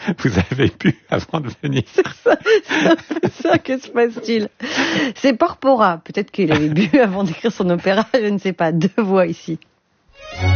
Vous avez bu avant de venir. C'est ça, que se passe-t-il? C'est Porpora. Peut-être qu'il avait bu avant d'écrire son opéra, je ne sais pas. 2 voix ici.